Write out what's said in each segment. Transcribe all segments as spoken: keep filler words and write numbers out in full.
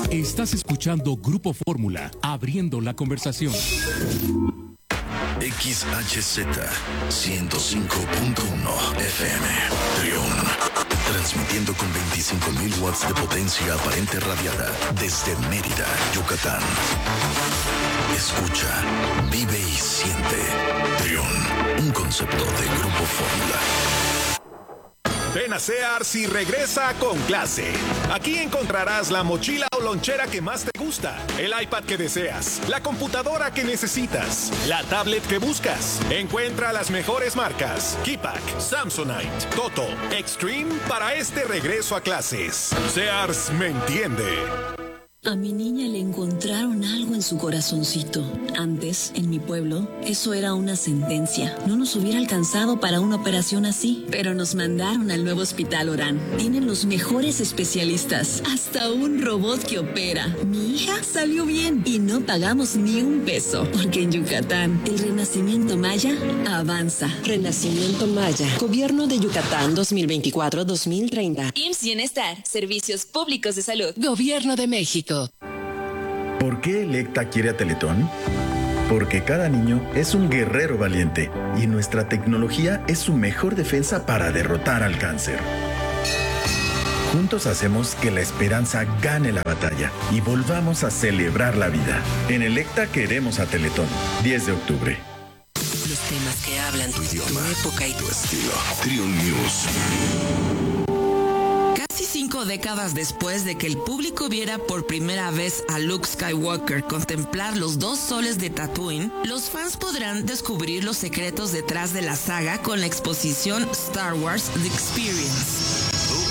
Estás escuchando Grupo Fórmula, abriendo la conversación. X H Z ciento cinco punto uno F M, Trión. Transmitiendo con veinticinco mil watts de potencia aparente radiada desde Mérida, Yucatán. Escucha, vive y siente. Trión, un concepto de Grupo Fórmula. Ven a Sears y regresa con clase. Aquí encontrarás la mochila o lonchera que más te gusta, el iPad que deseas, la computadora que necesitas, la tablet que buscas. Encuentra las mejores marcas: Keypack, Samsonite, Toto, Extreme para este regreso a clases. Sears me entiende. A mi niña le encontraron algo en su corazoncito. Antes, en mi pueblo, eso era una sentencia. No nos hubiera alcanzado para una operación así. Pero nos mandaron al nuevo Hospital Orán. Tienen los mejores especialistas. Hasta un robot que opera. Mi hija salió bien y no pagamos ni un peso. Porque en Yucatán, el renacimiento maya avanza. Renacimiento Maya. Gobierno de Yucatán dos mil veinticuatro a dos mil treinta. I M S S Bienestar. Servicios Públicos de Salud. Gobierno de México. ¿Por qué Electa quiere a Teletón? Porque cada niño es un guerrero valiente y nuestra tecnología es su mejor defensa para derrotar al cáncer. Juntos hacemos que la esperanza gane la batalla y volvamos a celebrar la vida. En Electa queremos a Teletón. diez de octubre. Los temas que hablan tu idioma, tu época y tu estilo. Trión News. Casi cinco décadas después de que el público viera por primera vez a Luke Skywalker contemplar los dos soles de Tatooine, los fans podrán descubrir los secretos detrás de la saga con la exposición Star Wars The Experience.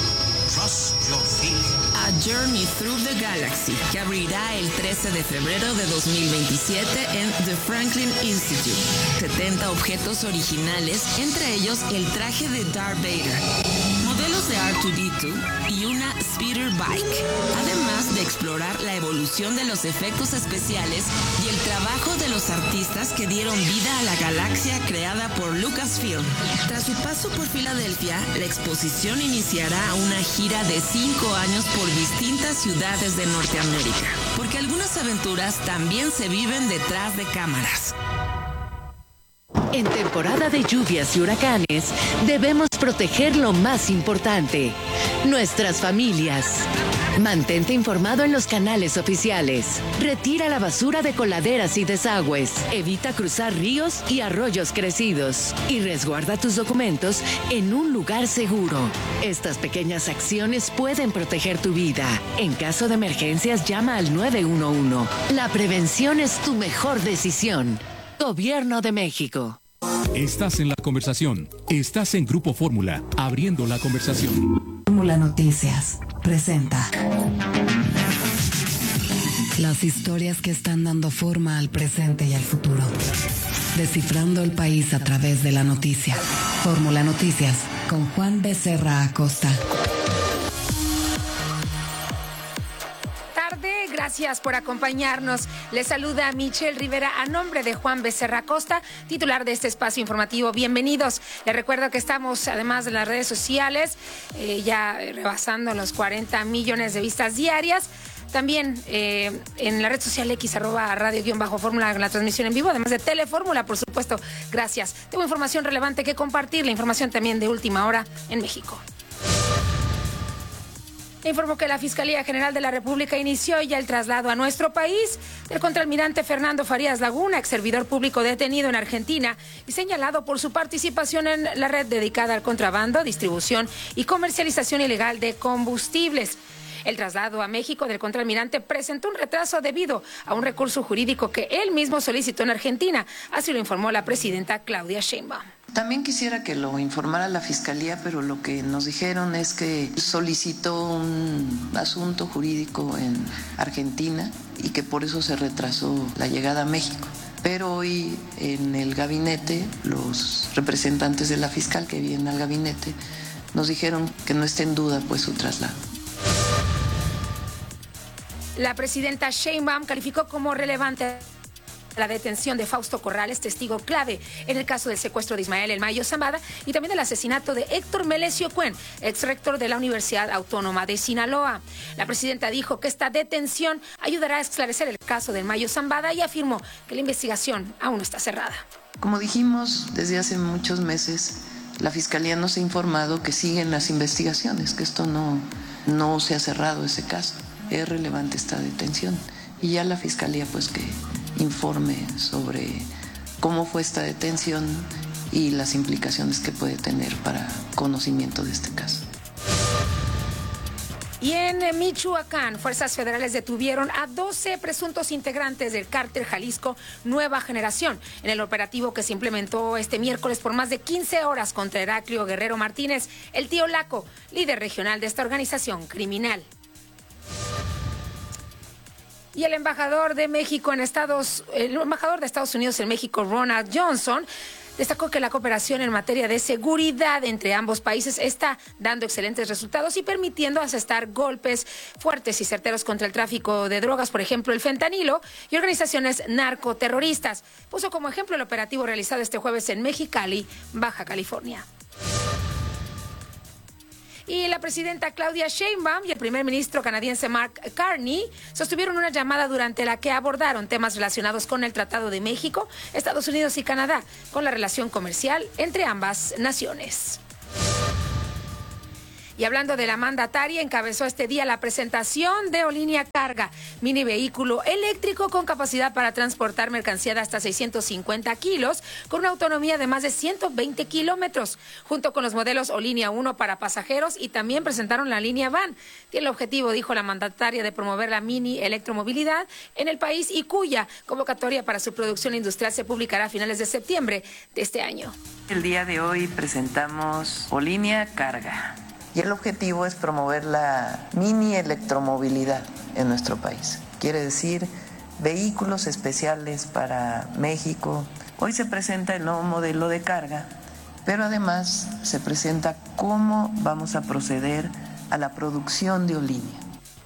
A Journey Through the Galaxy, que abrirá el trece de febrero de dos mil veintisiete en The Franklin Institute. setenta objetos originales, entre ellos el traje de Darth Vader, modelos de R dos D dos y una speeder bike, además de explorar la evolución de los efectos especiales y el trabajo de los artistas que dieron vida a la galaxia creada por Lucasfilm. Tras su paso por Filadelfia, la exposición iniciará una gira de cinco años por distintas ciudades de Norteamérica, porque algunas aventuras también se viven detrás de cámaras. En temporada de lluvias y huracanes, debemos proteger lo más importante, nuestras familias. Mantente informado en los canales oficiales. Retira la basura de coladeras y desagües. Evita cruzar ríos y arroyos crecidos. Y resguarda tus documentos en un lugar seguro. Estas pequeñas acciones pueden proteger tu vida. En caso de emergencias, llama al nueve uno uno. La prevención es tu mejor decisión. Gobierno de México. Estás en la conversación. Estás en Grupo Fórmula, abriendo la conversación. Fórmula Noticias presenta las historias que están dando forma al presente y al futuro. Descifrando el país a través de la noticia. Fórmula Noticias con Juan Becerra Acosta. Gracias por acompañarnos. Les saluda Michelle Rivera a nombre de Juan Becerra Acosta, titular de este espacio informativo. Bienvenidos. Les recuerdo que estamos, además de las redes sociales, eh, ya rebasando los cuarenta millones de vistas diarias. También eh, en la red social X, arroba radio-fórmula, en la transmisión en vivo, además de Telefórmula, por supuesto. Gracias. Tengo información relevante que compartir, la información también de última hora en México. Informó que la Fiscalía General de la República inició ya el traslado a nuestro país del contraalmirante Fernando Farías Laguna, ex servidor público detenido en Argentina y señalado por su participación en la red dedicada al contrabando, distribución y comercialización ilegal de combustibles. El traslado a México del contraalmirante presentó un retraso debido a un recurso jurídico que él mismo solicitó en Argentina. Así lo informó la presidenta Claudia Sheinbaum. También quisiera que lo informara la Fiscalía, pero lo que nos dijeron es que solicitó un asunto jurídico en Argentina y que por eso se retrasó la llegada a México. Pero hoy en el gabinete, los representantes de la fiscal que vienen al gabinete nos dijeron que no está en duda pues su traslado. La presidenta Sheinbaum calificó como relevante la detención de Fausto Corrales, testigo clave en el caso del secuestro de Ismael El Mayo Zambada, y también del asesinato de Héctor Melesio Cuen, ex rector de la Universidad Autónoma de Sinaloa. La presidenta dijo que esta detención ayudará a esclarecer el caso del Mayo Zambada y afirmó que la investigación aún no está cerrada. Como dijimos desde hace muchos meses, la Fiscalía nos ha informado que siguen las investigaciones, que esto no, no se ha cerrado ese caso. Es relevante esta detención y ya la Fiscalía pues que informe sobre cómo fue esta detención y las implicaciones que puede tener para conocimiento de este caso. Y en Michoacán, fuerzas federales detuvieron a doce presuntos integrantes del cártel Jalisco Nueva Generación en el operativo que se implementó este miércoles por más de quince horas contra Heraclio Guerrero Martínez, el tío Laco, líder regional de esta organización criminal. Y el embajador de México en Estados, el embajador de Estados Unidos en México, Ronald Johnson, destacó que la cooperación en materia de seguridad entre ambos países está dando excelentes resultados y permitiendo asestar golpes fuertes y certeros contra el tráfico de drogas, por ejemplo, el fentanilo, y organizaciones narcoterroristas. Puso como ejemplo el operativo realizado este jueves en Mexicali, Baja California. Y la presidenta Claudia Sheinbaum y el primer ministro canadiense Mark Carney sostuvieron una llamada durante la que abordaron temas relacionados con el Tratado de México, Estados Unidos y Canadá, con la relación comercial entre ambas naciones. Y hablando de la mandataria, encabezó este día la presentación de Olinia Carga, mini vehículo eléctrico con capacidad para transportar mercancía de hasta seiscientos cincuenta kilos, con una autonomía de más de ciento veinte kilómetros, junto con los modelos Olinia uno para pasajeros, y también presentaron la línea Van. Tiene el objetivo, dijo la mandataria, de promover la mini electromovilidad en el país y cuya convocatoria para su producción industrial se publicará a finales de septiembre de este año. El día de hoy presentamos Olinia Carga. Y el objetivo es promover la mini electromovilidad en nuestro país. Quiere decir vehículos especiales para México. Hoy se presenta el nuevo modelo de carga, pero además se presenta cómo vamos a proceder a la producción de Olinia.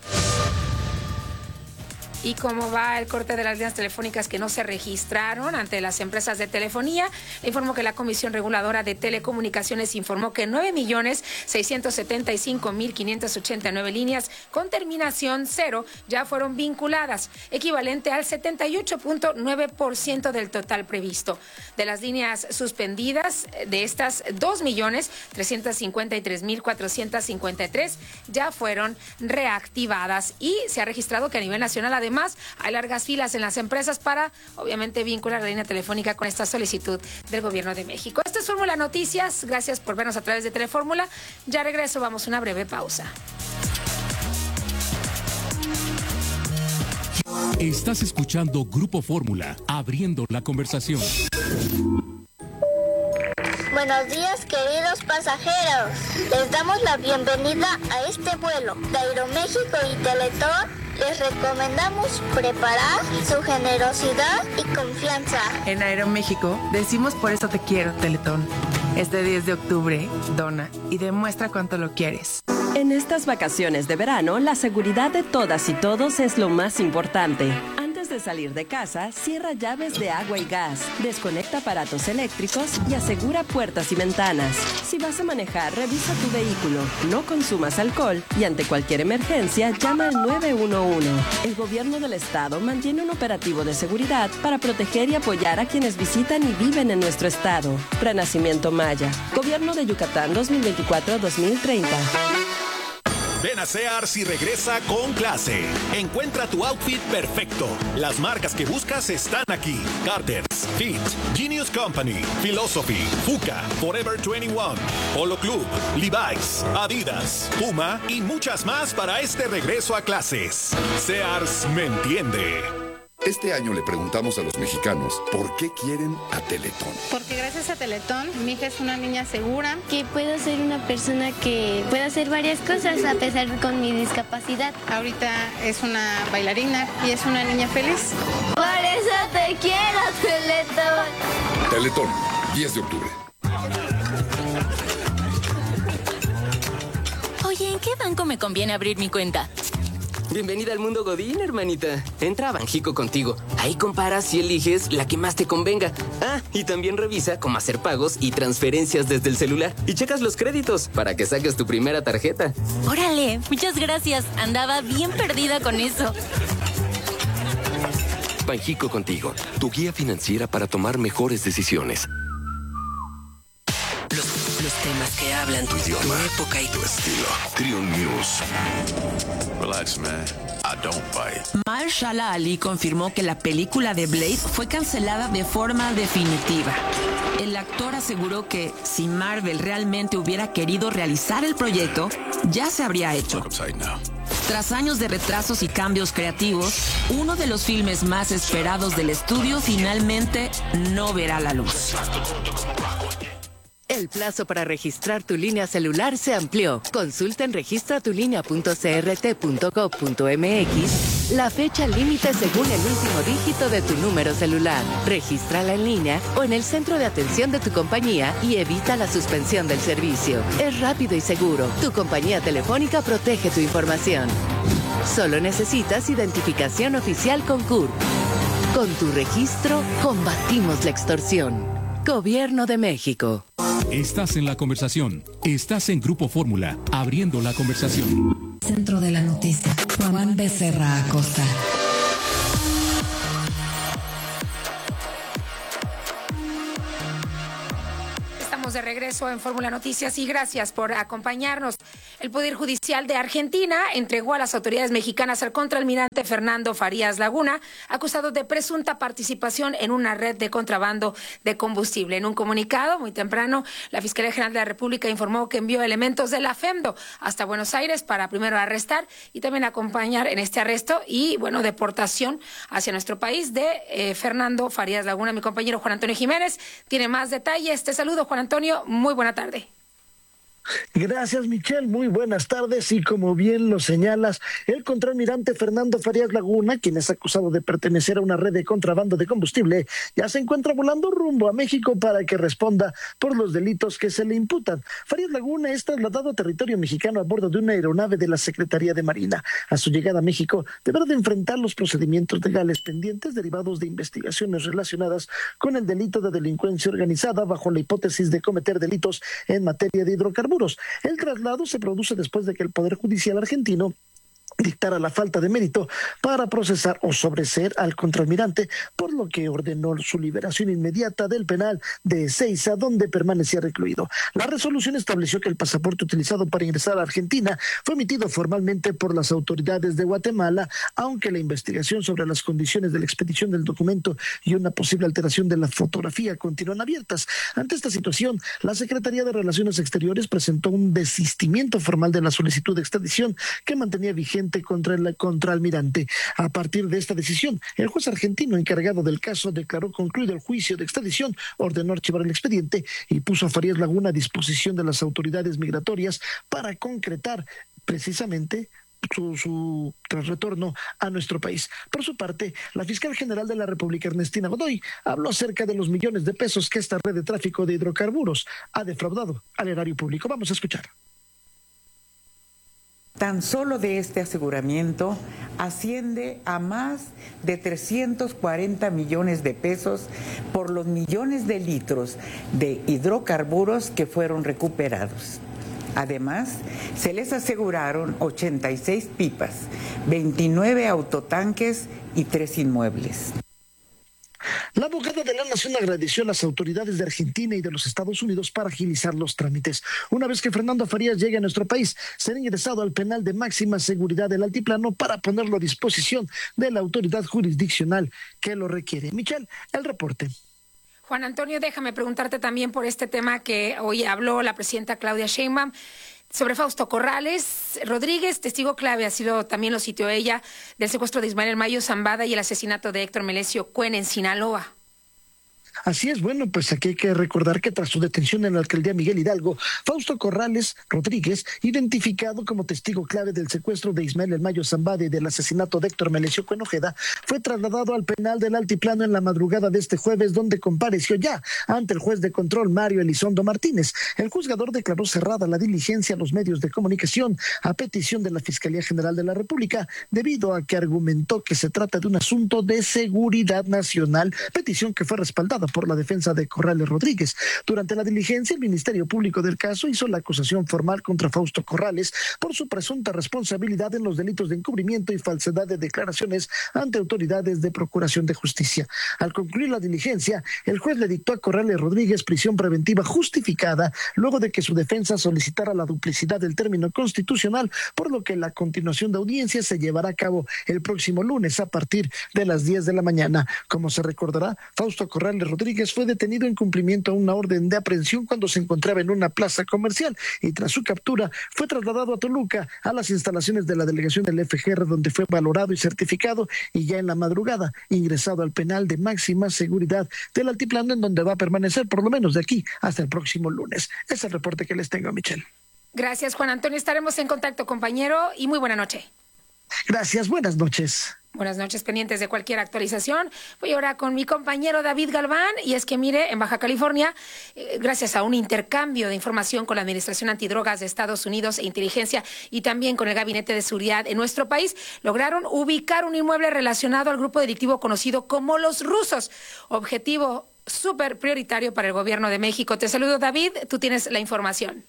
Y cómo va el corte de las líneas telefónicas que no se registraron ante las empresas de telefonía. Le informo que la Comisión Reguladora de Telecomunicaciones informó que nueve millones seiscientos setenta y cinco mil quinientas ochenta y nueve líneas con terminación cero ya fueron vinculadas, equivalente al setenta y ocho punto nueve por ciento del total previsto. De las líneas suspendidas, de estas dos millones trescientos cincuenta y tres mil cuatrocientos cincuenta y tres ya fueron reactivadas, y se ha registrado que a nivel nacional, además, Además, hay largas filas en las empresas para, obviamente, vincular la línea telefónica con esta solicitud del Gobierno de México. Esto es Fórmula Noticias. Gracias por vernos a través de Telefórmula. Ya regreso, vamos a una breve pausa. Estás escuchando Grupo Fórmula, abriendo la conversación. Buenos días, queridos pasajeros. Les damos la bienvenida a este vuelo de Aeroméxico y Teletón. Les recomendamos preparar su generosidad y confianza. En Aeroméxico decimos por eso te quiero, Teletón. Este diez de octubre, dona y demuestra cuánto lo quieres. En estas vacaciones de verano, la seguridad de todas y todos es lo más importante. Antes de salir de casa, cierra llaves de agua y gas, desconecta aparatos eléctricos y asegura puertas y ventanas. Si vas a manejar, revisa tu vehículo, no consumas alcohol y ante cualquier emergencia, llama al nueve uno uno. El gobierno del estado mantiene un operativo de seguridad para proteger y apoyar a quienes visitan y viven en nuestro estado. Renacimiento Maya, Gobierno de Yucatán dos mil veinticuatro a dos mil treinta. Ven a Sears y regresa con clase. Encuentra tu outfit perfecto. Las marcas que buscas están aquí: Carter's, Fit, Genius Company, Philosophy, Fuka, Forever veintiuno, Polo Club, Levi's, Adidas, Puma y muchas más para este regreso a clases. Sears me entiende. Este año le preguntamos a los mexicanos por qué quieren a Teletón. Porque gracias a Teletón, mi hija es una niña segura. Que puedo ser una persona que pueda hacer varias cosas a pesar de con mi discapacidad. Ahorita es una bailarina y es una niña feliz. Por eso te quiero, Teletón. Teletón, diez de octubre. Oye, ¿en qué banco me conviene abrir mi cuenta? Bienvenida al mundo Godín, hermanita. Entra a Banjico contigo. Ahí comparas y eliges la que más te convenga. Ah, y también revisa cómo hacer pagos y transferencias desde el celular. Y checas los créditos para que saques tu primera tarjeta. Órale, muchas gracias. Andaba bien perdida con eso. Banjico contigo, tu guía financiera para tomar mejores decisiones. Los, los temas que hablan tu idioma, tu época y tu estilo. Triun News. Relax, man. I don't bite. Mahershala Ali confirmó que la película de Blade fue cancelada de forma definitiva. El actor aseguró que si Marvel realmente hubiera querido realizar el proyecto, ya se habría hecho. Tras años de retrasos y cambios creativos, uno de los filmes más esperados del estudio finalmente no verá la luz. El plazo para registrar tu línea celular se amplió. Consulta en registra tu línea punto c r t punto gov punto m x la fecha límite según el último dígito de tu número celular. Regístrala en línea o en el centro de atención de tu compañía y evita la suspensión del servicio. Es rápido y seguro. Tu compañía telefónica protege tu información. Solo necesitas identificación oficial con C U R. Con tu registro, combatimos la extorsión. Gobierno de México. Estás en la conversación. Estás en Grupo Fórmula, abriendo la conversación. Centro de la noticia. Juan Becerra Acosta. De regreso en Fórmula Noticias y gracias por acompañarnos. El Poder Judicial de Argentina entregó a las autoridades mexicanas al contraalmirante Fernando Farías Laguna, acusado de presunta participación en una red de contrabando de combustible. En un comunicado muy temprano, la Fiscalía General de la República informó que envió elementos de la FEMDO hasta Buenos Aires para primero arrestar y también acompañar en este arresto y, bueno, deportación hacia nuestro país de eh, Fernando Farías Laguna. Mi compañero Juan Antonio Jiménez tiene más detalles. Te saludo, Juan Antonio. Muy buena tarde. Gracias, Michelle. Muy buenas tardes. Y como bien lo señalas, el contraalmirante Fernando Farías Laguna, quien es acusado de pertenecer a una red de contrabando de combustible, ya se encuentra volando rumbo a México para que responda por los delitos que se le imputan. Farías Laguna es trasladado a territorio mexicano a bordo de una aeronave de la Secretaría de Marina. A su llegada a México, deberá de enfrentar los procedimientos legales pendientes derivados de investigaciones relacionadas con el delito de delincuencia organizada bajo la hipótesis de cometer delitos en materia de hidrocarburos. El traslado se produce después de que el Poder Judicial argentino dictara la falta de mérito para procesar o sobreseer al contraalmirante, por lo que ordenó su liberación inmediata del penal de Ezeiza, donde permanecía recluido. La resolución estableció que el pasaporte utilizado para ingresar a Argentina fue emitido formalmente por las autoridades de Guatemala, aunque la investigación sobre las condiciones de la expedición del documento y una posible alteración de la fotografía continúan abiertas. Ante esta situación, la Secretaría de Relaciones Exteriores presentó un desistimiento formal de la solicitud de extradición que mantenía vigente contra el contraalmirante. A partir de esta decisión, el juez argentino encargado del caso declaró concluido el juicio de extradición, ordenó archivar el expediente y puso a Farías Laguna a disposición de las autoridades migratorias para concretar precisamente Su, su tras retorno a nuestro país. Por su parte, la fiscal general de la República, Ernestina Godoy, habló acerca de los millones de pesos que esta red de tráfico de hidrocarburos ha defraudado al erario público. Vamos a escuchar. Tan solo de este aseguramiento asciende a más de trescientos cuarenta millones de pesos por los millones de litros de hidrocarburos que fueron recuperados. Además, se les aseguraron ochenta y seis pipas, veintinueve autotanques y tres inmuebles. La abogada de la Nación agradeció a las autoridades de Argentina y de los Estados Unidos para agilizar los trámites. Una vez que Fernando Farías llegue a nuestro país, será ingresado al penal de máxima seguridad del Altiplano para ponerlo a disposición de la autoridad jurisdiccional que lo requiere. Michelle, el reporte. Juan Antonio, déjame preguntarte también por este tema que hoy habló la presidenta Claudia Sheinbaum sobre Fausto Corrales Rodríguez, testigo clave, ha sido, también lo citó ella, del secuestro de Ismael Mayo Zambada y el asesinato de Héctor Melesio Cuen en Sinaloa. Así es, bueno, pues aquí hay que recordar que tras su detención en la alcaldía Miguel Hidalgo, Fausto Corrales Rodríguez, identificado como testigo clave del secuestro de Ismael El Mayo Zambada y del asesinato de Héctor Melesio Cuenojeda, fue trasladado al penal del Altiplano en la madrugada de este jueves, donde compareció ya ante el juez de control Mario Elizondo Martínez. El juzgador declaró cerrada la diligencia a los medios de comunicación a petición de la Fiscalía General de la República, debido a que argumentó que se trata de un asunto de seguridad nacional, petición que fue respaldada por la defensa de Corrales Rodríguez. Durante la diligencia, el Ministerio Público del caso hizo la acusación formal contra Fausto Corrales por su presunta responsabilidad en los delitos de encubrimiento y falsedad de declaraciones ante autoridades de Procuración de Justicia. Al concluir la diligencia, el juez le dictó a Corrales Rodríguez prisión preventiva justificada, luego de que su defensa solicitara la duplicidad del término constitucional, por lo que la continuación de audiencia se llevará a cabo el próximo lunes a partir de las diez de la mañana. Como se recordará, Fausto Corrales Rodríguez fue detenido en cumplimiento a una orden de aprehensión cuando se encontraba en una plaza comercial y tras su captura fue trasladado a Toluca, a las instalaciones de la delegación del F G R, donde fue valorado y certificado y ya en la madrugada ingresado al penal de máxima seguridad del Altiplano, en donde va a permanecer por lo menos de aquí hasta el próximo lunes. Ese es el reporte que les tengo, Michelle. Gracias, Juan Antonio. Estaremos en contacto, compañero, y muy buena noche. Gracias, buenas noches. Buenas noches, pendientes de cualquier actualización. Voy ahora con mi compañero David Galván, y es que mire, en Baja California, eh, gracias a un intercambio de información con la Administración Antidrogas de Estados Unidos e Inteligencia y también con el Gabinete de Seguridad en nuestro país, lograron ubicar un inmueble relacionado al grupo delictivo conocido como los rusos, objetivo súper prioritario para el gobierno de México. Te saludo, David, tú tienes la información.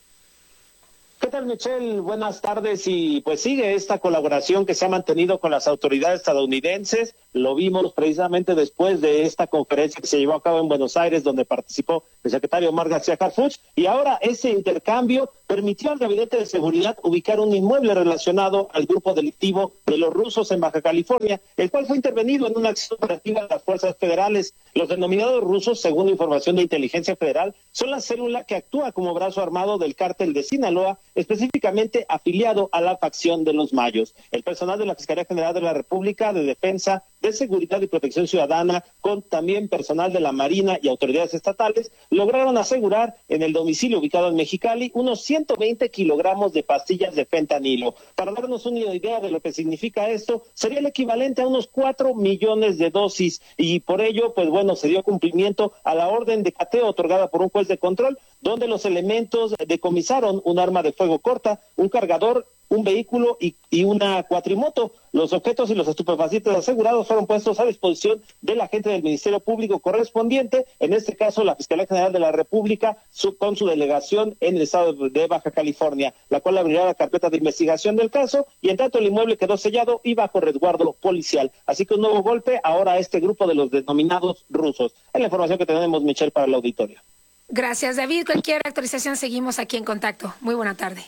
¿Qué tal, Michelle? Buenas tardes. Y pues sigue esta colaboración que se ha mantenido con las autoridades estadounidenses. Lo vimos precisamente después de esta conferencia que se llevó a cabo en Buenos Aires, donde participó el secretario Omar García Harfuch. Y ahora ese intercambio permitió al Gabinete de Seguridad ubicar un inmueble relacionado al grupo delictivo de los rusos en Baja California, el cual fue intervenido en una acción operativa de las fuerzas federales. Los denominados rusos, según información de Inteligencia Federal, son la célula que actúa como brazo armado del cártel de Sinaloa, específicamente afiliado a la facción de los Mayos. El personal de la Fiscalía General de la República, de Defensa, de Seguridad y Protección Ciudadana, con también personal de la Marina y autoridades estatales, lograron asegurar en el domicilio ubicado en Mexicali unos ciento veinte kilogramos de pastillas de fentanilo. Para darnos una idea de lo que significa esto, sería el equivalente a unos cuatro millones de dosis, y por ello, pues bueno, se dio cumplimiento a la orden de cateo otorgada por un juez de control, donde los elementos decomisaron un arma de fuego corta, un cargador, un vehículo y, y una cuatrimoto. Los objetos y los estupefacientes asegurados fueron puestos a disposición del agente del Ministerio Público correspondiente, en este caso la Fiscalía General de la República, su, con su delegación en el estado de Baja California, la cual abrirá la carpeta de investigación del caso, y en tanto el inmueble quedó sellado y bajo resguardo policial. Así que un nuevo golpe ahora a este grupo de los denominados rusos. Es la información que tenemos, Michelle, para el auditorio. Gracias, David. Cualquier actualización, seguimos aquí en contacto. Muy buena tarde.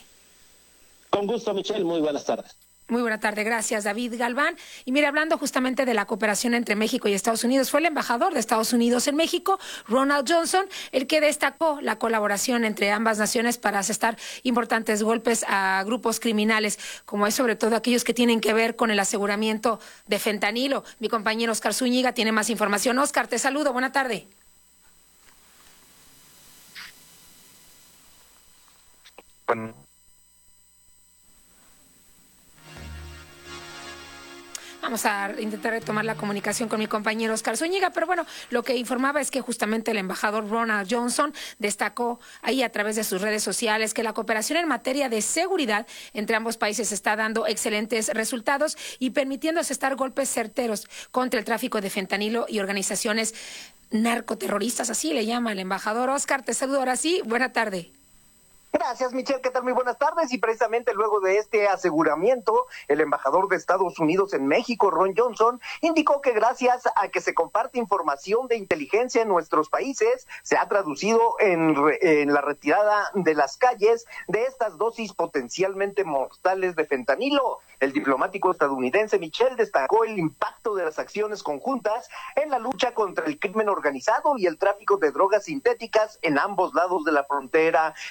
Con gusto, Michelle. Muy buenas tardes. Muy buena tarde, gracias, David Galván. Y mira, hablando justamente de la cooperación entre México y Estados Unidos, fue el embajador de Estados Unidos en México, Ronald Johnson, el que destacó la colaboración entre ambas naciones para asestar importantes golpes a grupos criminales, como es sobre todo aquellos que tienen que ver con el aseguramiento de fentanilo. Mi compañero Oscar Zúñiga tiene más información. Oscar, te saludo, buena tarde. Bueno. Vamos a intentar retomar la comunicación con mi compañero Oscar Zúñiga, pero bueno, lo que informaba es que justamente el embajador Ronald Johnson destacó ahí a través de sus redes sociales que la cooperación en materia de seguridad entre ambos países está dando excelentes resultados y permitiendo asestar golpes certeros contra el tráfico de fentanilo y organizaciones narcoterroristas, así le llama el embajador. Oscar, te saludo ahora sí, buena tarde. Gracias, Michelle. ¿Qué tal? Muy buenas tardes. Y precisamente luego de este aseguramiento, el embajador de Estados Unidos en México, Ron Johnson, indicó que gracias a que se comparte información de inteligencia en nuestros países, se ha traducido en, en la retirada de las calles de estas dosis potencialmente mortales de fentanilo. El diplomático estadounidense Michelle destacó el impacto de las acciones conjuntas en la lucha contra el crimen organizado y el tráfico de drogas sintéticas en ambos lados de la frontera. El embajador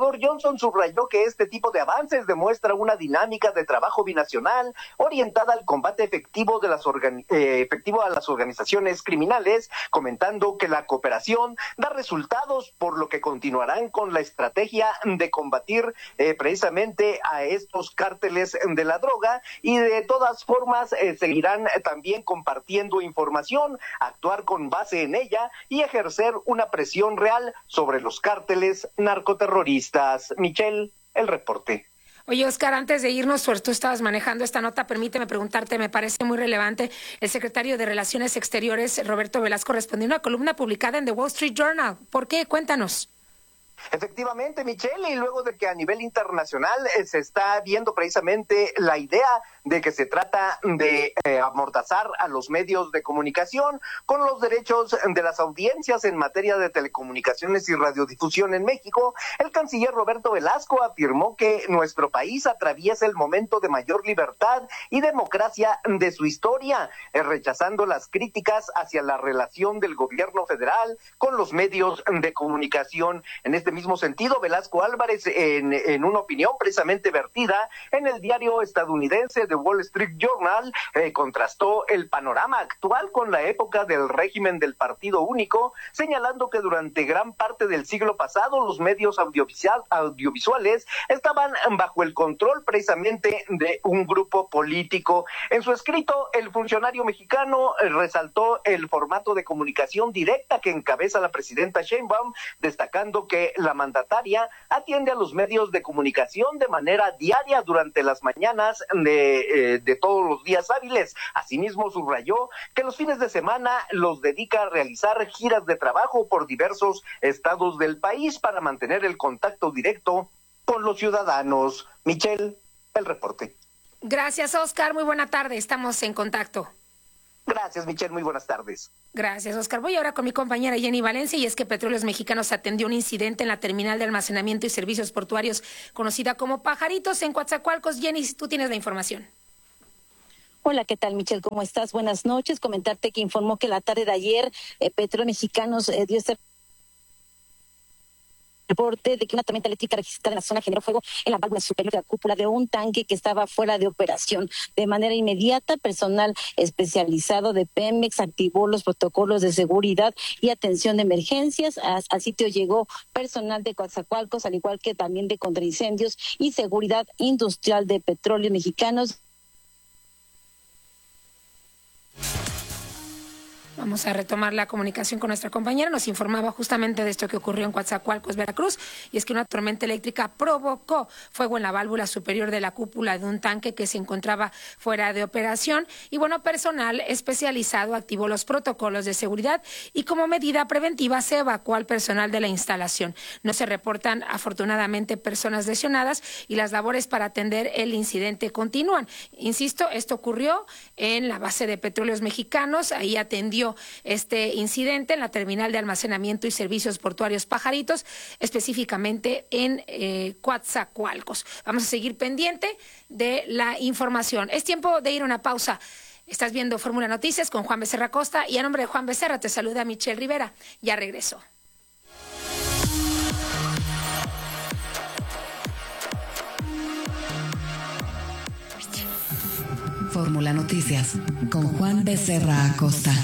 senador Johnson subrayó que este tipo de avances demuestra una dinámica de trabajo binacional orientada al combate efectivo de las organi- eh, efectivo a las organizaciones criminales, comentando que la cooperación da resultados, por lo que continuarán con la estrategia de combatir eh, precisamente a estos cárteles de la droga, y de todas formas eh, seguirán también compartiendo información, actuar con base en ella y ejercer una presión real sobre los cárteles narcoterroristas. Michelle, el reporte. Oye, Oscar, antes de irnos, pues tú estabas manejando esta nota, permíteme preguntarte, me parece muy relevante. El secretario de Relaciones Exteriores, Roberto Velasco, respondió a una columna publicada en The Wall Street Journal. ¿Por qué? Cuéntanos. Efectivamente, Michelle, y luego de que a nivel internacional eh, se está viendo precisamente la idea de que se trata de eh, amordazar a los medios de comunicación con los derechos de las audiencias en materia de telecomunicaciones y radiodifusión en México, el canciller Roberto Velasco afirmó que nuestro país atraviesa el momento de mayor libertad y democracia de su historia, eh, rechazando las críticas hacia la relación del gobierno federal con los medios de comunicación. En este mismo sentido, Velasco Álvarez, en, en una opinión precisamente vertida en el diario estadounidense The Wall Street Journal, eh, contrastó el panorama actual con la época del régimen del partido único, señalando que durante gran parte del siglo pasado los medios audiovisual, audiovisuales estaban bajo el control precisamente de un grupo político. En su escrito, el funcionario mexicano eh, resaltó el formato de comunicación directa que encabeza la presidenta Sheinbaum, destacando que la mandataria atiende a los medios de comunicación de manera diaria durante las mañanas de, eh, de todos los días hábiles. Asimismo, subrayó que los fines de semana los dedica a realizar giras de trabajo por diversos estados del país para mantener el contacto directo con los ciudadanos. Michelle, el reporte. Gracias, Oscar. Muy buena tarde. Estamos en contacto. Gracias, Michelle. Muy buenas tardes. Gracias, Oscar. Voy ahora con mi compañera Jenny Valencia, y es que Petróleos Mexicanos atendió un incidente en la terminal de almacenamiento y servicios portuarios conocida como Pajaritos en Coatzacoalcos. Jenny, tú tienes la información. Hola, ¿qué tal, Michelle? ¿Cómo estás? Buenas noches. Comentarte que informó que la tarde de ayer eh, Petróleos Mexicanos eh, dio este reporte de que una tormenta eléctrica registrada en la zona generó fuego en la válvula superior de la cúpula de un tanque que estaba fuera de operación. De manera inmediata, personal especializado de Pemex activó los protocolos de seguridad y atención de emergencias. Al sitio llegó personal de Coatzacoalcos, al igual que también de contraincendios y seguridad industrial de Petróleos Mexicanos. Vamos a retomar la comunicación con nuestra compañera. Nos informaba justamente de esto que ocurrió en Coatzacoalcos, Veracruz, y es que una tormenta eléctrica provocó fuego en la válvula superior de la cúpula de un tanque que se encontraba fuera de operación. Y bueno, personal especializado activó los protocolos de seguridad y como medida preventiva se evacuó al personal de la instalación. No se reportan afortunadamente personas lesionadas y las labores para atender el incidente continúan. Insisto, esto ocurrió en la base de Petróleos Mexicanos. Ahí atendió este incidente en la terminal de almacenamiento y servicios portuarios Pajaritos, específicamente en eh, Coatzacoalcos. Vamos a seguir pendiente de la información. Es tiempo de ir a una pausa. Estás viendo Fórmula Noticias con Juan Becerra Costa, y a nombre de Juan Becerra te saluda Michelle Rivera. Ya regreso. Fórmula Noticias con Juan Becerra Acosta.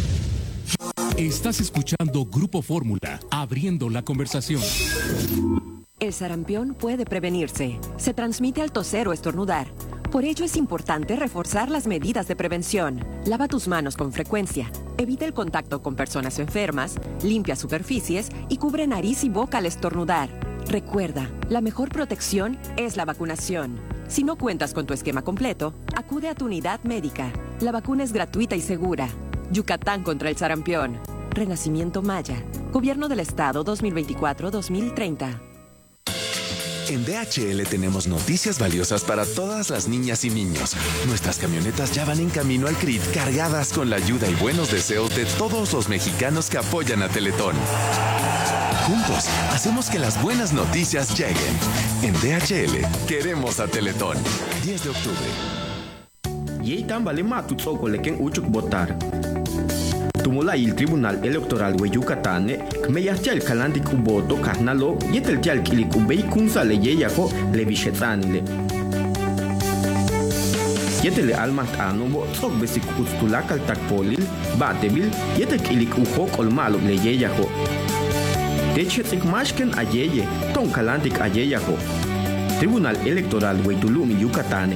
Estás escuchando Grupo Fórmula, abriendo la conversación. El sarampión puede prevenirse. Se transmite al toser o estornudar. Por ello es importante reforzar las medidas de prevención. Lava tus manos con frecuencia. Evita el contacto con personas enfermas. Limpia superficies y cubre nariz y boca al estornudar. Recuerda, la mejor protección es la vacunación. Si no cuentas con tu esquema completo, acude a tu unidad médica. La vacuna es gratuita y segura. Yucatán contra el sarampión. Renacimiento Maya. Gobierno del Estado dos mil veinticuatro a dos mil treinta. En D H L tenemos noticias valiosas para todas las niñas y niños. Nuestras camionetas ya van en camino al C R I T cargadas con la ayuda y buenos deseos de todos los mexicanos que apoyan a Teletón. Juntos, hacemos que las buenas noticias lleguen. En D H L, queremos a Teletón. diez de octubre. Yei tambale matu tsoko leken uchuk botar. Tumula il Tribunal Electoral de Yucatán, Kmeyachal Kalandik Uboto Karnalo, Yetel Kilik Ubei Kunsa Leyeyajo Levishetanile. Yetel Almat Anobo, Sok Besik Ustulakal Takpolil, Batebil, Yetel Kilik Ujok Olmalo Leyeyajo. Techetzik Mashken Ayeye, Ton Kalandik Ayeyajo. Tribunal Electoral de Tulum, Yucatán.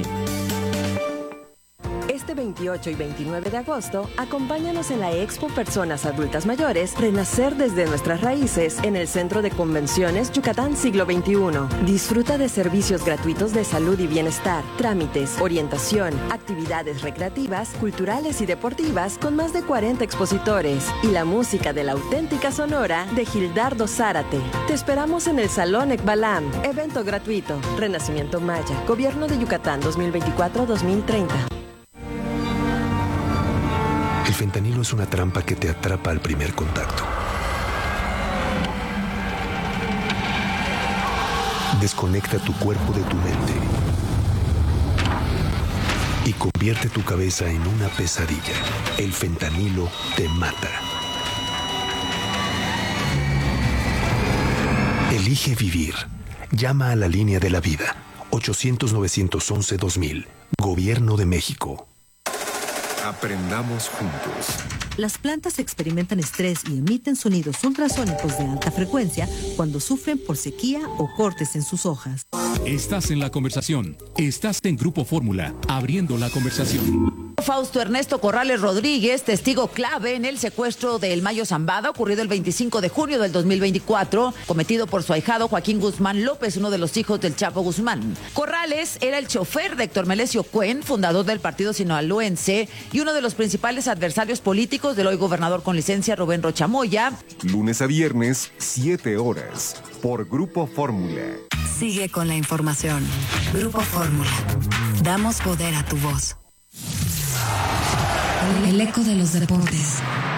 Este veintiocho y veintinueve de agosto, acompáñanos en la Expo Personas Adultas Mayores, Renacer desde nuestras raíces, en el Centro de Convenciones Yucatán Siglo veintiuno. Disfruta de servicios gratuitos de salud y bienestar, trámites, orientación, actividades recreativas, culturales y deportivas con más de cuarenta expositores y la música de la auténtica Sonora de Gildardo Zárate. Te esperamos en el Salón Ekbalam, evento gratuito. Renacimiento Maya, Gobierno de Yucatán dos mil veinticuatro a dos mil treinta. El fentanilo es una trampa que te atrapa al primer contacto. Desconecta tu cuerpo de tu mente y convierte tu cabeza en una pesadilla. El fentanilo te mata. Elige vivir. Llama a la línea de la vida. ochocientos, novecientos once, dos mil. Gobierno de México. Aprendamos juntos. Las plantas experimentan estrés y emiten sonidos ultrasónicos de alta frecuencia cuando sufren por sequía o cortes en sus hojas. Estás en la conversación. Estás en Grupo Fórmula, abriendo la conversación. Fausto Ernesto Corrales Rodríguez, testigo clave en el secuestro del Mayo Zambada, ocurrido el veinticinco de junio del dos mil veinticuatro, cometido por su ahijado Joaquín Guzmán López, uno de los hijos del Chapo Guzmán. Corrales era el chofer de Héctor Melesio Cuen, fundador del partido sinaloense y uno de los principales adversarios políticos del hoy gobernador con licencia Rubén Rocha Moya. Lunes a viernes, siete horas, por Grupo Fórmula. Sigue con la información. Grupo Fórmula. Damos poder a tu voz. El eco de los deportes.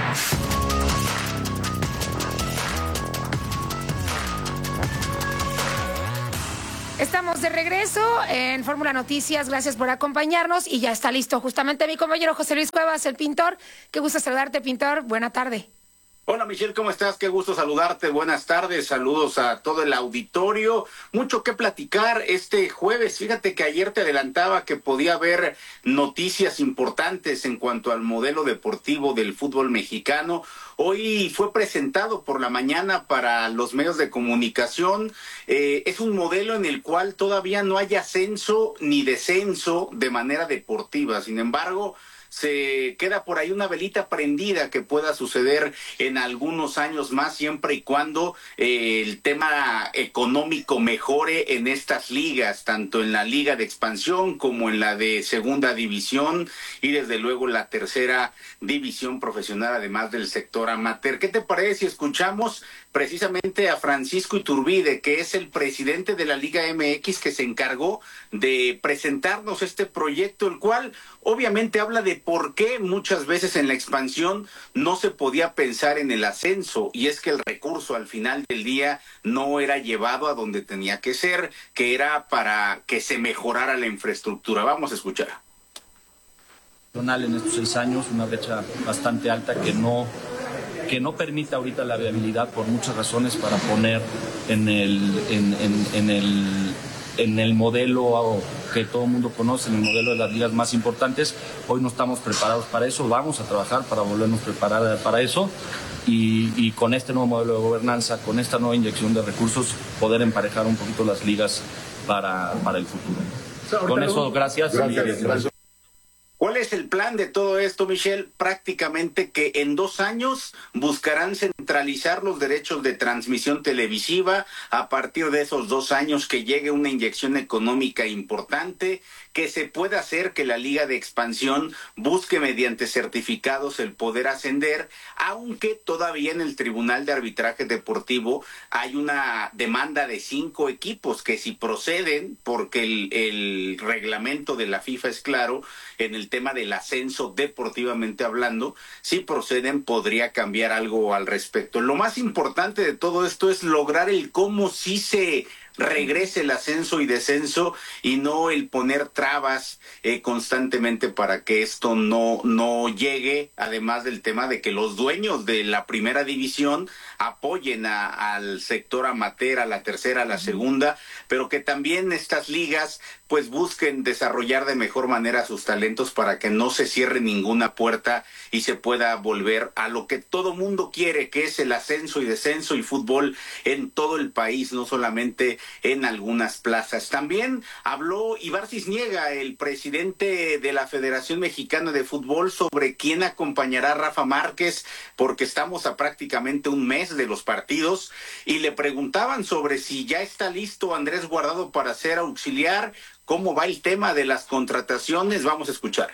Estamos de regreso en Fórmula Noticias. Gracias por acompañarnos y ya está listo justamente mi compañero José Luis Cuevas, el pintor. Qué gusto saludarte, pintor. Buena tarde. Hola Michelle, ¿cómo estás? Qué gusto saludarte, buenas tardes, saludos a todo el auditorio, mucho que platicar este jueves. Fíjate que ayer te adelantaba que podía haber noticias importantes en cuanto al modelo deportivo del fútbol mexicano. Hoy fue presentado por la mañana para los medios de comunicación. Eh, es un modelo en el cual todavía no hay ascenso ni descenso de manera deportiva, sin embargo, se queda por ahí una velita prendida que pueda suceder en algunos años más, siempre y cuando eh, el tema económico mejore en estas ligas, tanto en la Liga de Expansión como en la de Segunda División y desde luego la Tercera División Profesional, además del sector amateur. ¿Qué te parece si escuchamos precisamente a Francisco Iturbide, que es el presidente de la Liga M X, que se encargó de presentarnos este proyecto, el cual obviamente habla de por qué muchas veces en la expansión no se podía pensar en el ascenso, y es que el recurso al final del día no era llevado a donde tenía que ser, que era para que se mejorara la infraestructura. Vamos a escuchar. En estos seis años, una brecha bastante alta que no que no permite ahorita la viabilidad por muchas razones para poner en el en, en, en el en el modelo que todo el mundo conoce, en el modelo de las ligas más importantes. Hoy no estamos preparados para eso, vamos a trabajar para volvernos a preparar para eso y, y con este nuevo modelo de gobernanza, con esta nueva inyección de recursos, poder emparejar un poquito las ligas para, para el futuro. Con eso, gracias. Gracias. gracias. ¿Cuál es el plan de todo esto, Michelle? Prácticamente que en dos años buscarán centralizar los derechos de transmisión televisiva. A partir de esos dos años que llegue una inyección económica importante, que se pueda hacer que la Liga de Expansión busque mediante certificados el poder ascender, aunque todavía en el Tribunal de Arbitraje Deportivo hay una demanda de cinco equipos que si proceden, porque el, el reglamento de la FIFA es claro, en el tema del ascenso deportivamente hablando, si proceden podría cambiar algo al respecto. Lo más importante de todo esto es lograr el cómo sí se regrese el ascenso y descenso y no el poner trabas eh, constantemente para que esto no, no llegue, además del tema de que los dueños de la primera división apoyen a, al sector amateur, a la tercera, a la segunda, pero que también estas ligas pues busquen desarrollar de mejor manera sus talentos para que no se cierre ninguna puerta y se pueda volver a lo que todo mundo quiere, que es el ascenso y descenso y fútbol en todo el país, no solamente en algunas plazas. También habló Ibar Cisniega, el presidente de la Federación Mexicana de Fútbol, sobre quién acompañará a Rafa Márquez, porque estamos a prácticamente un mes de los partidos, y le preguntaban sobre si ya está listo Andrés Guardado para ser auxiliar. ¿Cómo va el tema de las contrataciones? Vamos a escuchar.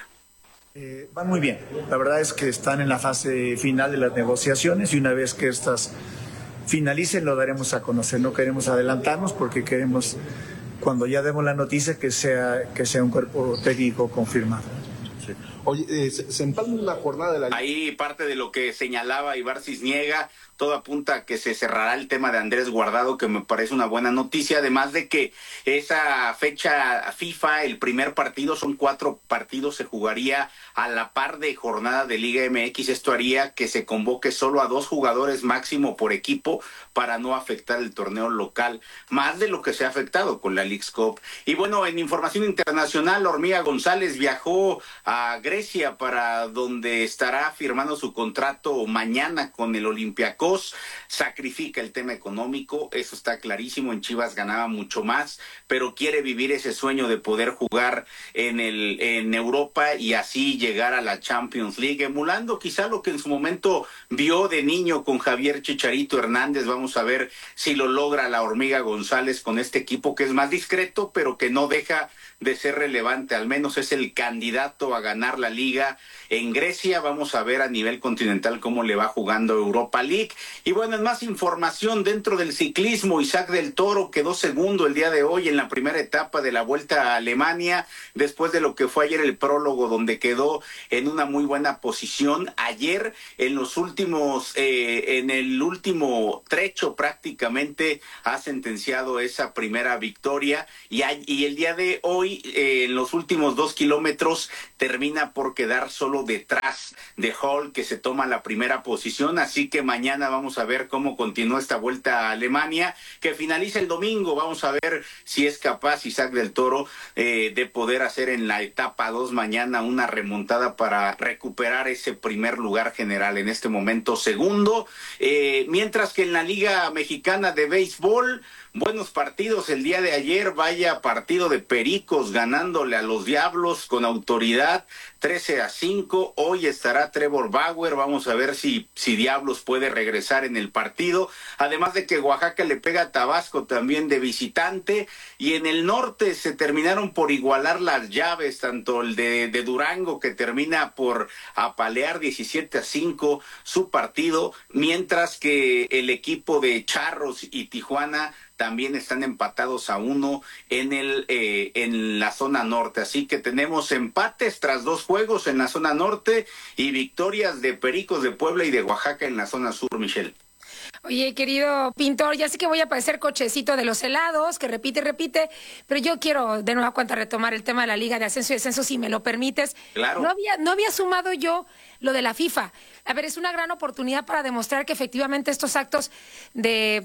Eh, van muy bien. La verdad es que están en la fase final de las negociaciones y una vez que estas finalicen lo daremos a conocer. No queremos adelantarnos porque queremos, cuando ya demos la noticia, que sea, que sea un cuerpo técnico confirmado. Sí. Oye, eh, se, se empalma la jornada de la... Ahí parte de lo que señalaba Ibar Cisniega. Todo apunta a que se cerrará el tema de Andrés Guardado, que me parece una buena noticia, además de que esa fecha FIFA, el primer partido, son cuatro partidos, se jugaría a la par de jornada de Liga M X. Esto haría que se convoque solo a dos jugadores máximo por equipo para no afectar el torneo local, más de lo que se ha afectado con la Leagues Cup. Y bueno, en información internacional, Hormiga González viajó a Grecia, para donde estará firmando su contrato mañana con el Olympiacos. Sacrifica el tema económico, eso está clarísimo. En Chivas ganaba mucho más, pero quiere vivir ese sueño de poder jugar en el en Europa y así llegar a la Champions League, emulando quizá lo que en su momento vio de niño con Javier Chicharito Hernández. Vamos a ver si lo logra la Hormiga González con este equipo, que es más discreto, pero que no deja de ser relevante. Al menos es el candidato a ganar la liga en Grecia. Vamos a ver a nivel continental cómo le va jugando Europa League. Y bueno, en más información dentro del ciclismo, Isaac del Toro quedó segundo el día de hoy en la primera etapa de la Vuelta a Alemania, después de lo que fue ayer el prólogo, donde quedó en una muy buena posición. Ayer, en los últimos, eh, en el último trecho prácticamente ha sentenciado esa primera victoria, y, hay, y el día de hoy, eh, en los últimos dos kilómetros, termina por quedar solo detrás de Hall, que se toma la primera posición. Así que mañana vamos a ver cómo continúa esta Vuelta a Alemania, que finaliza el domingo. Vamos a ver si es capaz Isaac del Toro eh, de poder hacer en la etapa dos mañana una remontada para recuperar ese primer lugar general, en este momento segundo. Eh, mientras que en la Liga Mexicana de Béisbol, buenos partidos el día de ayer. Vaya partido de Pericos ganándole a los Diablos con autoridad, trece a cinco. Hoy estará Trevor Bauer. Vamos a ver si, si Diablos puede regresar en el partido. Además de que Oaxaca le pega a Tabasco también de visitante. Y en el norte se terminaron por igualar las llaves, tanto el de, de Durango, que termina por apalear diecisiete a cinco su partido, mientras que el equipo de Charros y Tijuana también están empatados a uno en el eh, en la zona norte. Así que tenemos empates tras dos juegos en la zona norte y victorias de Pericos de Puebla y de Oaxaca en la zona sur, Michelle. Oye, querido Pintor, ya sé que voy a parecer cochecito de los helados, que repite y repite, pero yo quiero de nueva cuenta retomar el tema de la Liga de Ascenso y Descenso, si me lo permites. Claro. No había, no había sumado yo lo de la FIFA. A ver, es una gran oportunidad para demostrar que efectivamente estos actos de,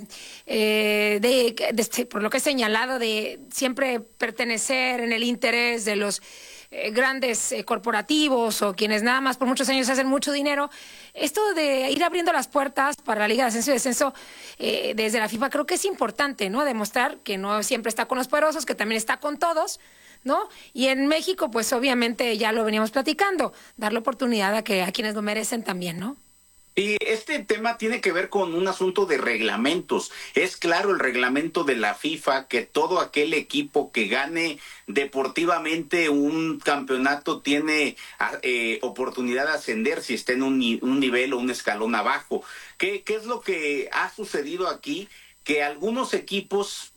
eh, de, de este, por lo que he señalado, de siempre pertenecer en el interés de los eh, grandes eh, corporativos o quienes nada más por muchos años hacen mucho dinero, esto de ir abriendo las puertas para la Liga de Ascenso y Descenso eh, desde la FIFA creo que es importante, ¿no? Demostrar que no siempre está con los poderosos, que también está con todos, ¿no? Y en México, pues obviamente ya lo veníamos platicando, darle oportunidad a que a quienes lo merecen también, ¿no? Y este tema tiene que ver con un asunto de reglamentos. Es claro el reglamento de la FIFA que todo aquel equipo que gane deportivamente un campeonato tiene eh, oportunidad de ascender si está en un, un nivel o un escalón abajo. ¿Qué, qué es lo que ha sucedido aquí? Que algunos equipos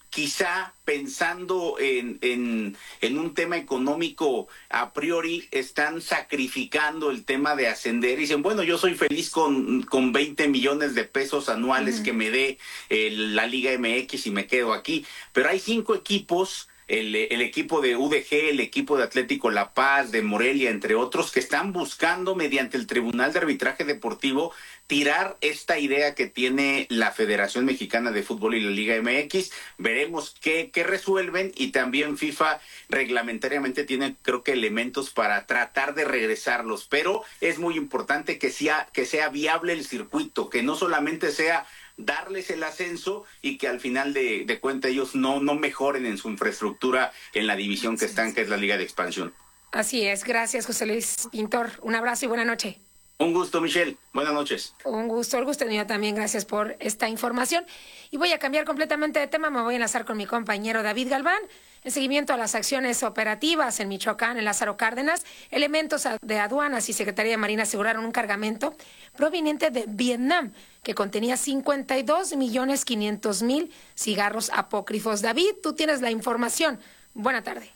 quizá pensando en, en, en un tema económico a priori, están sacrificando el tema de ascender y dicen, bueno, yo soy feliz con, con veinte millones de pesos anuales uh-huh. que me dé eh, la Liga M X y me quedo aquí. Pero hay cinco equipos, el, el equipo de U D G, el equipo de Atlético La Paz, de Morelia, entre otros, que están buscando mediante el Tribunal de Arbitraje Deportivo tirar esta idea que tiene la Federación Mexicana de Fútbol y la Liga M X. Veremos qué, qué resuelven, y también FIFA reglamentariamente tiene, creo que, elementos para tratar de regresarlos, pero es muy importante que sea, que sea viable el circuito, que no solamente sea darles el ascenso y que al final de, de cuentas ellos no, no mejoren en su infraestructura en la división que están, que es la Liga de Expansión. Así es, gracias José Luis Pintor, un abrazo y buena noche. Un gusto, Michelle. Buenas noches. Un gusto, el gusto mío también. Gracias por esta información. Y voy a cambiar completamente de tema. Me voy a enlazar con mi compañero David Galván. En seguimiento a las acciones operativas en Michoacán, en Lázaro Cárdenas, elementos de aduanas y Secretaría de Marina aseguraron un cargamento proveniente de Vietnam que contenía cincuenta y dos millones quinientos mil cigarros apócrifos. David, tú tienes la información. Buena tarde.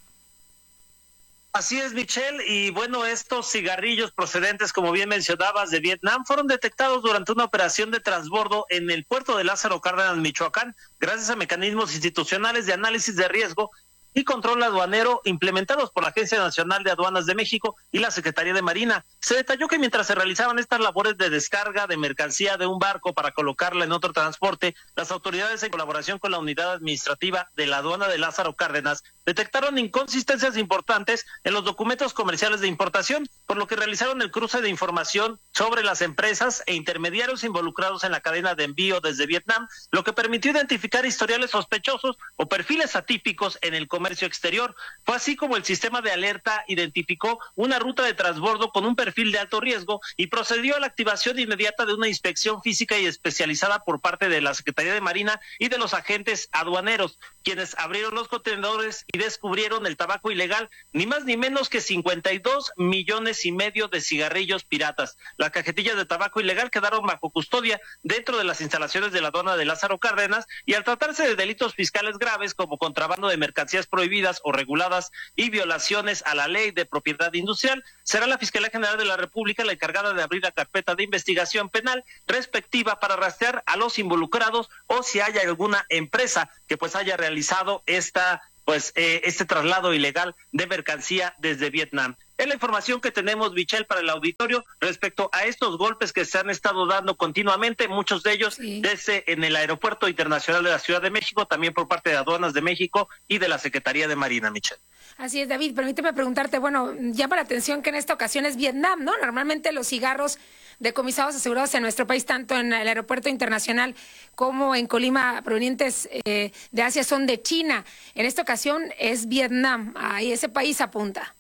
Así es, Michelle, y bueno, estos cigarrillos procedentes, como bien mencionabas, de Vietnam, fueron detectados durante una operación de transbordo en el puerto de Lázaro Cárdenas, Michoacán, gracias a mecanismos institucionales de análisis de riesgo y control aduanero implementados por la Agencia Nacional de Aduanas de México y la Secretaría de Marina. Se detalló que mientras se realizaban estas labores de descarga de mercancía de un barco para colocarla en otro transporte, las autoridades, en colaboración con la unidad administrativa de la aduana de Lázaro Cárdenas, detectaron inconsistencias importantes en los documentos comerciales de importación, por lo que realizaron el cruce de información sobre las empresas e intermediarios involucrados en la cadena de envío desde Vietnam, lo que permitió identificar historiales sospechosos o perfiles atípicos en el comercio exterior. Fue así como el sistema de alerta identificó una ruta de transbordo con un perfil de alto riesgo y procedió a la activación inmediata de una inspección física y especializada por parte de la Secretaría de Marina y de los agentes aduaneros, quienes abrieron los contenedores y descubrieron el tabaco ilegal, ni más ni menos que cincuenta y dos millones y medio de cigarrillos piratas. Las cajetillas de tabaco ilegal quedaron bajo custodia dentro de las instalaciones de la aduana de Lázaro Cárdenas, y al tratarse de delitos fiscales graves como contrabando de mercancías prohibidas o reguladas y violaciones a la ley de propiedad industrial, será la Fiscalía General de la República la encargada de abrir la carpeta de investigación penal respectiva para rastrear a los involucrados o si haya alguna empresa que pues haya realizado esta pues eh, este traslado ilegal de mercancía desde Vietnam. Es la información que tenemos, Michelle, para el auditorio respecto a estos golpes que se han estado dando continuamente, muchos de ellos sí. desde en el Aeropuerto Internacional de la Ciudad de México, también por parte de Aduanas de México y de la Secretaría de Marina, Michelle. Así es, David, permíteme preguntarte, bueno, llama la atención que en esta ocasión es Vietnam, ¿no? Normalmente los cigarros decomisados asegurados en nuestro país, tanto en el Aeropuerto Internacional como en Colima, provenientes eh, de Asia, son de China. En esta ocasión es Vietnam, ahí ese país apunta.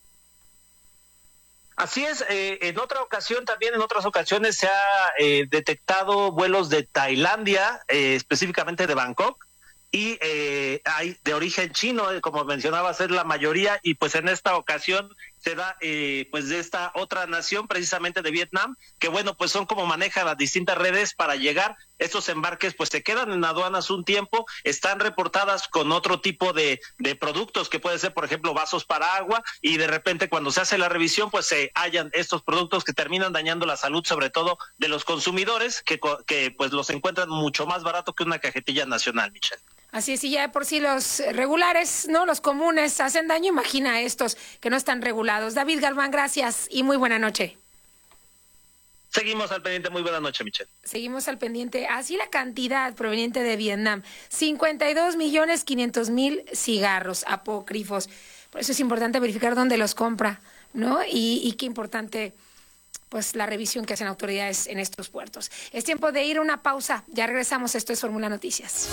Así es, eh, en otra ocasión también, en otras ocasiones se ha eh, detectado vuelos de Tailandia, eh, específicamente de Bangkok, y eh, hay de origen chino, eh, como mencionabas, es la mayoría, y pues en esta ocasión se da eh, pues de esta otra nación, precisamente de Vietnam, que bueno, pues son como manejan las distintas redes para llegar. Estos embarques pues se quedan en aduanas un tiempo, están reportadas con otro tipo de, de productos, que puede ser, por ejemplo, vasos para agua, y de repente cuando se hace la revisión pues se hallan estos productos que terminan dañando la salud, sobre todo de los consumidores, que, que pues los encuentran mucho más barato que una cajetilla nacional, Michelle. Así es, y ya de por sí los regulares, ¿no? Los comunes hacen daño, imagina estos que no están regulados. David Galván, gracias y muy buena noche. Seguimos al pendiente, muy buena noche, Michelle. Seguimos al pendiente. Así la cantidad proveniente de Vietnam, cincuenta y dos millones quinientos mil cigarros apócrifos. Por eso es importante verificar dónde los compra, ¿no? Y, y qué importante, pues, la revisión que hacen autoridades en estos puertos. Es tiempo de ir a una pausa. Ya regresamos. Esto es Fórmula Noticias.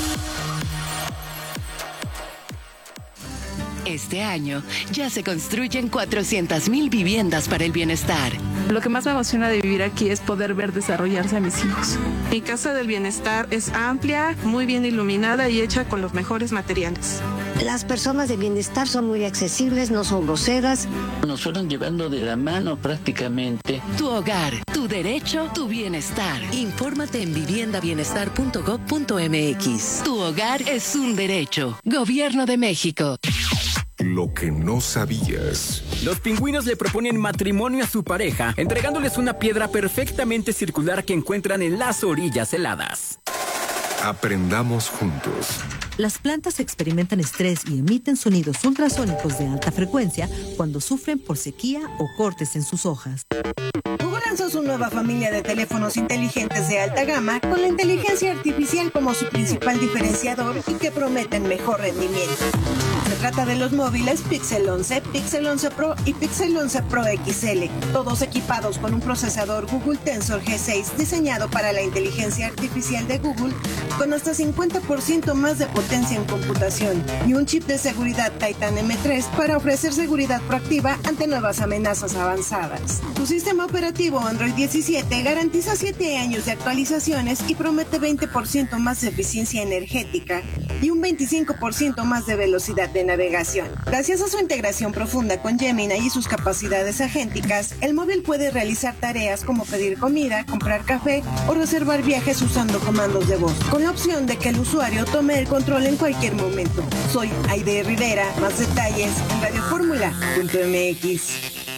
Este año ya se construyen cuatrocientas mil viviendas para el bienestar. Lo que más me emociona de vivir aquí es poder ver desarrollarse a mis hijos. Mi casa del bienestar es amplia, muy bien iluminada y hecha con los mejores materiales. Las personas de bienestar son muy accesibles, no son groseras. Nos fueron llevando de la mano prácticamente. Tu hogar, tu derecho, tu bienestar. Infórmate en vivienda bienestar punto gob punto eme equis. Tu hogar es un derecho. Gobierno de México. Lo que no sabías. Los pingüinos le proponen matrimonio a su pareja, entregándoles una piedra perfectamente circular que encuentran en las orillas heladas. Aprendamos juntos. Las plantas experimentan estrés y emiten sonidos ultrasónicos de alta frecuencia cuando sufren por sequía o cortes en sus hojas. Google lanzó su nueva familia de teléfonos inteligentes de alta gama con la inteligencia artificial como su principal diferenciador y que prometen mejor rendimiento. Se trata de los móviles Pixel once, Pixel once Pro y Pixel once Pro equis ele, todos equipados con un procesador Google Tensor G seis diseñado para la inteligencia artificial de Google con hasta cincuenta por ciento más de potencia en computación y un chip de seguridad Titan eme tres para ofrecer seguridad proactiva ante nuevas amenazas avanzadas. Su sistema operativo Android diecisiete garantiza siete años de actualizaciones y promete veinte por ciento más de eficiencia energética y un veinticinco por ciento más de velocidad de navegación. Gracias a su integración profunda con Gemini y sus capacidades agénticas, el móvil puede realizar tareas como pedir comida, comprar café o reservar viajes usando comandos de voz, con la opción de que el usuario tome el control en cualquier momento. Soy Aide Rivera, más detalles en radio fórmula punto eme equis.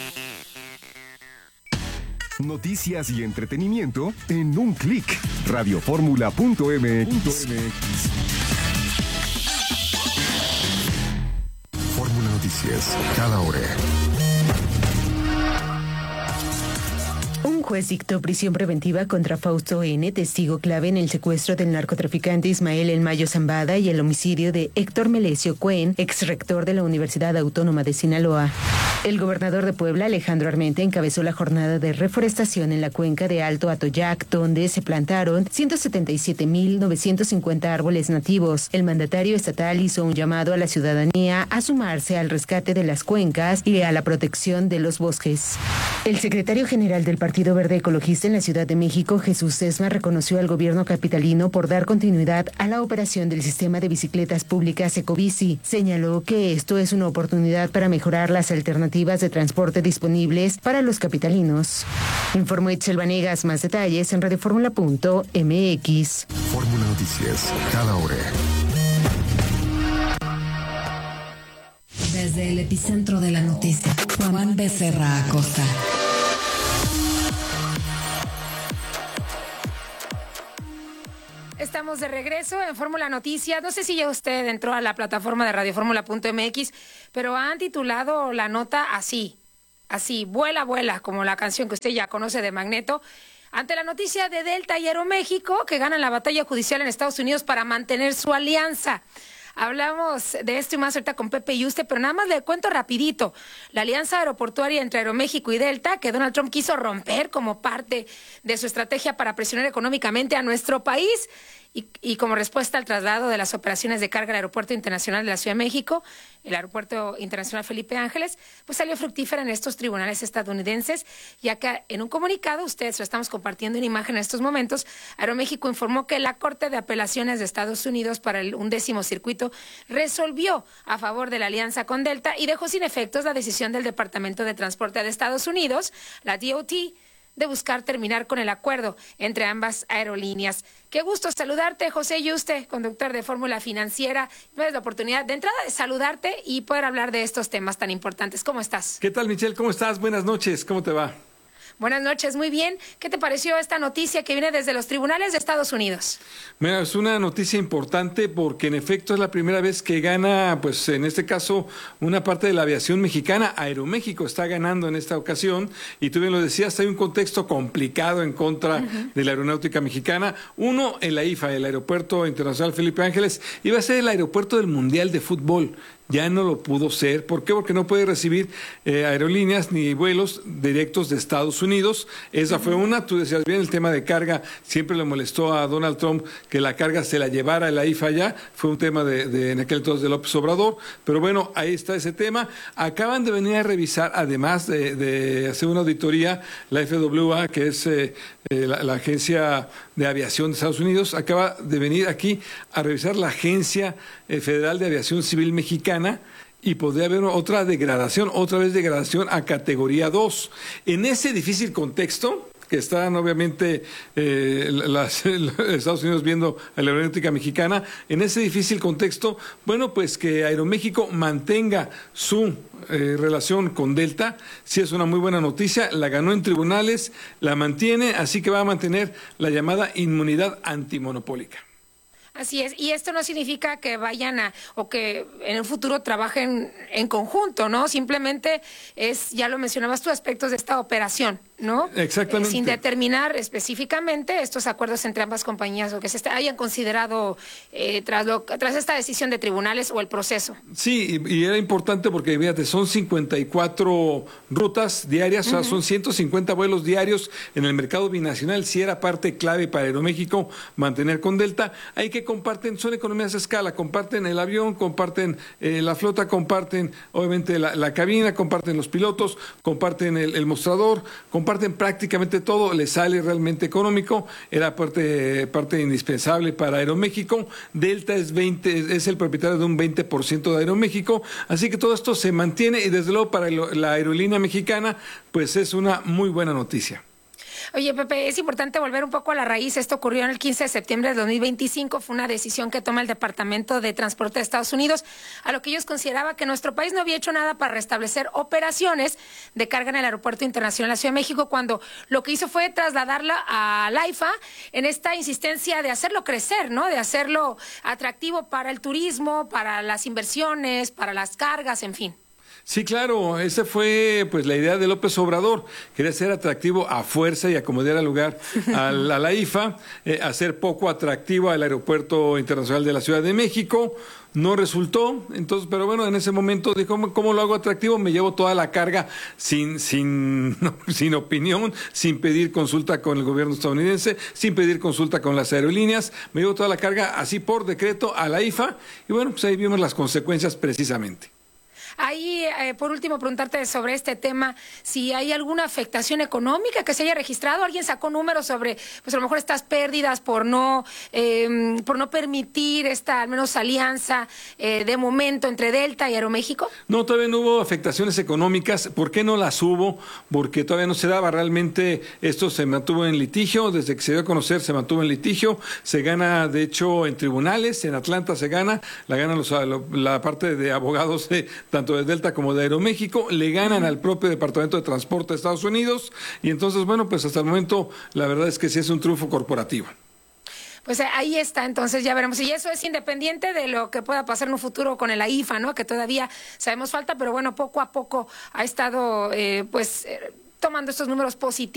Noticias y entretenimiento en un clic. radio fórmula punto eme equis. Fórmula Noticias, cada hora. Un juez dictó prisión preventiva contra Fausto N., testigo clave en el secuestro del narcotraficante Ismael El Mayo Zambada y el homicidio de Héctor Melesio Cuen, ex rector de la Universidad Autónoma de Sinaloa. El gobernador de Puebla, Alejandro Armenta, encabezó la jornada de reforestación en la cuenca de Alto Atoyac, donde se plantaron ciento setenta y siete mil novecientos cincuenta árboles nativos. El mandatario estatal hizo un llamado a la ciudadanía a sumarse al rescate de las cuencas y a la protección de los bosques. El secretario general del Partido Verde Ecologista en la Ciudad de México, Jesús Sesma, reconoció al gobierno capitalino por dar continuidad a la operación del sistema de bicicletas públicas Ecobici. Señaló que esto es una oportunidad para mejorar las alternativas de transporte disponibles para los capitalinos. Informó Itzel Vanegas. Más detalles en radio fórmula punto eme equis. Fórmula Noticias, cada hora. Desde el epicentro de la noticia, Juan Becerra Acosta. Estamos de regreso en Fórmula Noticias. No sé si ya usted entró a la plataforma de radio fórmula punto eme equis, pero han titulado la nota así, así, vuela, vuela, como la canción que usted ya conoce de Magneto, ante la noticia de Delta y Aeroméxico, que ganan la batalla judicial en Estados Unidos para mantener su alianza. Hablamos de esto y más ahorita con Pepe y usted, pero nada más le cuento rapidito. La alianza aeroportuaria entre Aeroméxico y Delta, que Donald Trump quiso romper como parte de su estrategia para presionar económicamente a nuestro país, y, y como respuesta al traslado de las operaciones de carga al Aeropuerto Internacional de la Ciudad de México, el Aeropuerto Internacional Felipe Ángeles, pues salió fructífera en estos tribunales estadounidenses, ya que en un comunicado, ustedes lo estamos compartiendo en imagen en estos momentos, Aeroméxico informó que la Corte de Apelaciones de Estados Unidos para el undécimo circuito resolvió a favor de la alianza con Delta y dejó sin efectos la decisión del Departamento de Transporte de Estados Unidos, la D O T, de buscar terminar con el acuerdo entre ambas aerolíneas. Qué gusto saludarte, José Yuste, conductor de Fórmula Financiera. Me das la oportunidad de entrada de saludarte y poder hablar de estos temas tan importantes. ¿Cómo estás? ¿Qué tal, Michelle? ¿Cómo estás? Buenas noches. ¿Cómo te va? Buenas noches, muy bien. ¿Qué te pareció esta noticia que viene desde los tribunales de Estados Unidos? Mira, es una noticia importante porque en efecto es la primera vez que gana, pues en este caso, una parte de la aviación mexicana. Aeroméxico está ganando en esta ocasión y tú bien lo decías, hay un contexto complicado en contra uh-huh. de la aeronáutica mexicana. Uno, en la I F A, el Aeropuerto Internacional Felipe Ángeles, iba a ser el aeropuerto del Mundial de Fútbol. Ya no lo pudo ser. ¿Por qué? Porque no puede recibir eh, aerolíneas ni vuelos directos de Estados Unidos. Esa fue una. Tú decías bien, el tema de carga siempre le molestó a Donald Trump que la carga se la llevara a la I F A ya. Fue un tema de, de en aquel entonces de López Obrador. Pero bueno, ahí está ese tema. Acaban de venir a revisar, además de, de hacer una auditoría, la F A A, que es eh, eh, la, la agencia de Aviación de Estados Unidos acaba de venir aquí a revisar la Agencia Federal de Aviación Civil Mexicana, y podría haber otra degradación, otra vez degradación a categoría dos. En ese difícil contexto, que están obviamente eh, las, los Estados Unidos viendo a la aeronáutica mexicana, en ese difícil contexto, bueno, pues que Aeroméxico mantenga su eh, relación con Delta, sí es una muy buena noticia, la ganó en tribunales, la mantiene, así que va a mantener la llamada inmunidad antimonopólica. Así es, y esto no significa que vayan a, o que en el futuro trabajen en conjunto, ¿no? Simplemente es, ya lo mencionabas tú, aspectos de esta operación, ¿no? Exactamente. Eh, sin determinar específicamente estos acuerdos entre ambas compañías o que se hayan considerado eh, tras, lo, tras esta decisión de tribunales o el proceso. Sí, y, y era importante porque, fíjate, son cincuenta y cuatro rutas diarias, uh-huh. o sea, son ciento cincuenta vuelos diarios en el mercado binacional, sí era parte clave para Aeroméxico mantener con Delta. Hay que comparten, son economías de escala, comparten el avión, comparten eh, la flota, comparten obviamente la, la cabina, comparten los pilotos, comparten el, el mostrador, comparten prácticamente todo, les sale realmente económico, era parte, parte indispensable para Aeroméxico. Delta es veinte, es el propietario de un veinte por ciento de Aeroméxico, así que todo esto se mantiene y desde luego para la aerolínea mexicana pues es una muy buena noticia. Oye, Pepe, es importante volver un poco a la raíz. Esto ocurrió en el quince de septiembre de dos mil veinticinco. Fue una decisión que toma el Departamento de Transporte de Estados Unidos, a lo que ellos consideraban que nuestro país no había hecho nada para restablecer operaciones de carga en el Aeropuerto Internacional de la Ciudad de México, cuando lo que hizo fue trasladarla a la AIFA en esta insistencia de hacerlo crecer, ¿no? De hacerlo atractivo para el turismo, para las inversiones, para las cargas, en fin. Sí, claro, esa fue pues la idea de López Obrador, quería ser atractivo a fuerza y acomodar al lugar a la, a la I F A, eh, hacer poco atractivo al Aeropuerto Internacional de la Ciudad de México. No resultó, entonces, pero bueno, en ese momento dijo, ¿cómo, cómo lo hago atractivo? Me llevo toda la carga sin, sin, no, sin opinión, sin pedir consulta con el gobierno estadounidense, sin pedir consulta con las aerolíneas, me llevo toda la carga así por decreto a la I F A y bueno, pues ahí vimos las consecuencias precisamente. Ahí, eh, por último, preguntarte sobre este tema, si hay alguna afectación económica que se haya registrado. ¿Alguien sacó números sobre, pues a lo mejor estas pérdidas por no, eh, por no permitir esta, al menos, alianza eh, de momento entre Delta y Aeroméxico? No, todavía no hubo afectaciones económicas. ¿Por qué no las hubo? Porque todavía no se daba. Realmente esto se mantuvo en litigio. Desde que se dio a conocer se mantuvo en litigio. Se gana, de hecho, en tribunales. En Atlanta se gana. La ganan los, la parte de abogados de tanto de Delta como de Aeroméxico, le ganan al propio Departamento de Transporte de Estados Unidos y entonces, bueno, pues hasta el momento la verdad es que sí es un triunfo corporativo. Pues ahí está, entonces ya veremos. Y eso es independiente de lo que pueda pasar en un futuro con el A I F A, ¿no? Que todavía sabemos falta, pero bueno, poco a poco ha estado, eh, pues, eh, tomando estos números positivos.